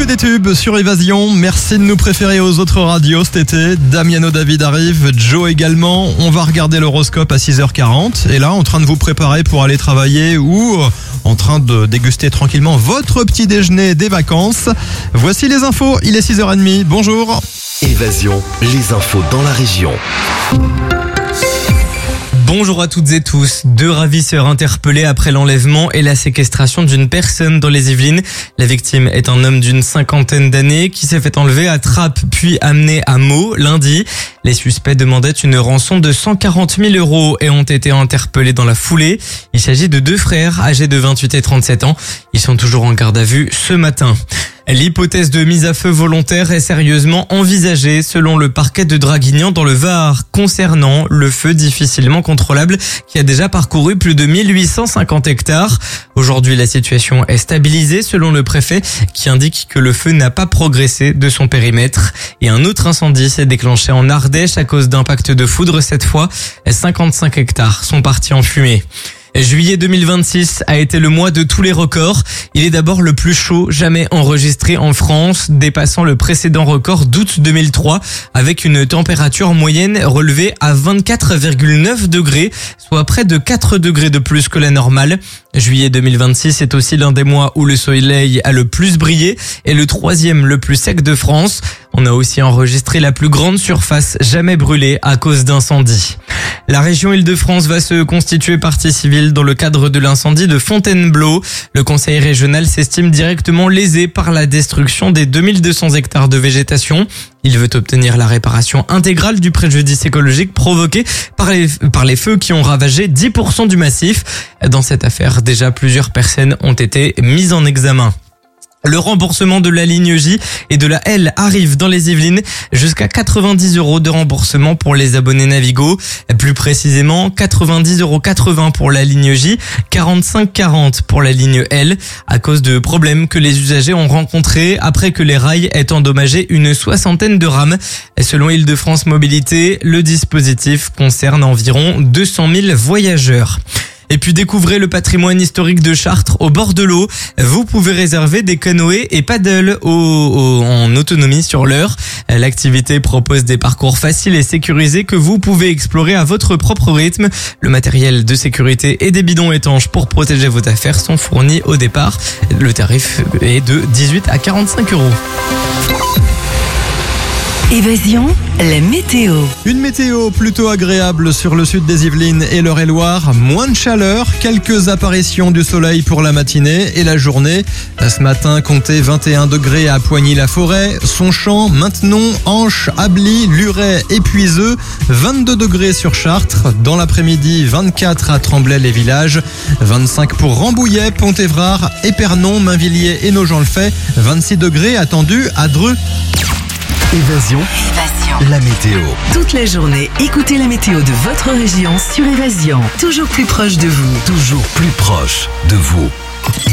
des tubes sur Évasion. Merci de nous préférer aux autres radios cet été. Damiano David arrive, Joe également. On va regarder l'horoscope à 6h40. Et là, en train de vous préparer pour aller travailler ou en train de déguster tranquillement votre petit déjeuner des vacances. Voici les infos, il est 6h30. Bonjour. Évasion, les infos dans la région. Bonjour à toutes et tous. 2 ravisseurs interpellés après l'enlèvement et la séquestration d'une personne dans les Yvelines. La victime est un homme d'une 50aine d'années qui s'est fait enlever à Trappes puis amené à Meaux lundi. Les suspects demandaient une rançon de 140 000 € et ont été interpellés dans la foulée. Il s'agit de 2 frères âgés de 28 et 37 ans. Ils sont toujours en garde à vue ce matin. L'hypothèse de mise à feu volontaire est sérieusement envisagée selon le parquet de Draguignan dans le Var concernant le feu difficilement contrôlable qui a déjà parcouru plus de 1850 hectares. Aujourd'hui, la situation est stabilisée selon le préfet qui indique que le feu n'a pas progressé de son périmètre. Et un autre incendie s'est déclenché en Ardèche à cause d'impact de foudre. Cette fois, 55 hectares sont partis en fumée. Juillet 2026 a été le mois de tous les records. Il est d'abord le plus chaud jamais enregistré en France, dépassant le précédent record d'août 2003 avec une température moyenne relevée à 24,9 degrés, soit près de 4 degrés de plus que la normale. Juillet 2026 est aussi l'un des mois où le soleil a le plus brillé et le 3e le plus sec de France. On a aussi enregistré la plus grande surface jamais brûlée à cause d'incendies. La région Île-de-France va se constituer partie civile dans le cadre de l'incendie de Fontainebleau. Le conseil régional s'estime directement lésé par la destruction des 2200 hectares de végétation. Il veut obtenir la réparation intégrale du préjudice écologique provoqué par les feux qui ont ravagé 10% du massif. Dans cette affaire, déjà plusieurs personnes ont été mises en examen. Le remboursement de la ligne J et de la L arrive dans les Yvelines. Jusqu'à 90 € de remboursement pour les abonnés Navigo. Plus précisément, 90,80 € pour la ligne J, 45,40 € pour la ligne L, à cause de problèmes que les usagers ont rencontrés après que les rails aient endommagé une 60aine de rames. Selon Île-de-France Mobilité, le dispositif concerne environ 200 000 voyageurs. Et puis découvrez le patrimoine historique de Chartres au bord de l'eau. Vous pouvez réserver des canoës et paddles en autonomie sur l'heure. L'activité propose des parcours faciles et sécurisés que vous pouvez explorer à votre propre rythme. Le matériel de sécurité et des bidons étanches pour protéger vos affaires sont fournis au départ. Le tarif est de 18 à 45 €. Évasion, la météo. Une météo plutôt agréable sur le sud des Yvelines et l'Eure-et-Loire. Moins de chaleur, quelques apparitions du soleil pour la matinée et la journée. Ce matin, comptez 21 degrés à Poigny-la-Forêt, Sonchamp, Maintenon, Anche, Ably, Luret et Puiseux. 22 degrés sur Chartres. Dans l'après-midi, 24 à Tremblay-les-Villages. 25 pour Rambouillet, Pont-Évrard, Épernon, Mainvilliers et Nogent-le-Fait. 26 degrés attendus à Dreux. Évasion, la météo. Toute la journée, écoutez la météo de votre région sur Évasion. Toujours plus proche de vous. Toujours plus proche de vous.